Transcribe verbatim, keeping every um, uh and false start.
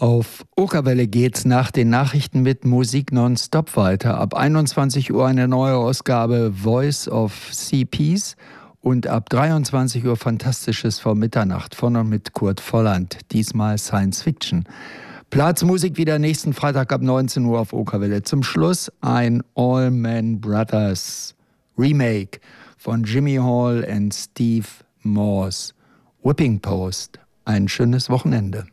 Auf Okerwelle geht's nach den Nachrichten mit Musik nonstop weiter. Ab einundzwanzig Uhr eine neue Ausgabe Voice of Sea Peace und ab dreiundzwanzig Uhr Fantastisches vor Mitternacht von und mit Kurt Volland, diesmal Science Fiction. Platzmusik wieder nächsten Freitag ab neunzehn Uhr auf Okerwelle. Zum Schluss ein Allman Brothers Remake von Jimmy Hall und Steve Morse. Whipping Post. Ein schönes Wochenende.